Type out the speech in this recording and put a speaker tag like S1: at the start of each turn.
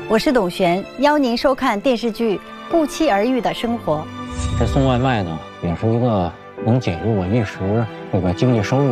S1: 我是董璇，邀您收看电视剧《不期而遇的生活》。
S2: 这送外卖呢，也是一个能解决我一时这个经济收入